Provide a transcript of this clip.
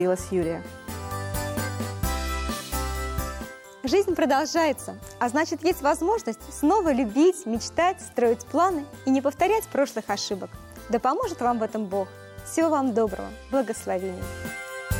Юлия. Жизнь продолжается, а значит, есть возможность снова любить, мечтать, строить планы и не повторять прошлых ошибок. Да поможет вам в этом Бог. Всего вам доброго, благословений.